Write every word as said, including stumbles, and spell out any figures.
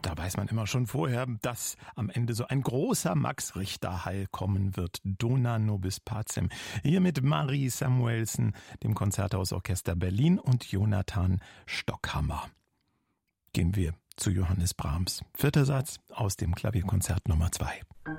Da weiß man immer schon vorher, dass am Ende so ein großer Max-Richter-Hall kommen wird. Dona nobis pacem. Hier mit Marie Samuelsen, dem Konzerthausorchester Berlin und Jonathan Stockhammer. Gehen wir zu Johannes Brahms. Vierter Satz aus dem Klavierkonzert Nummer zwei.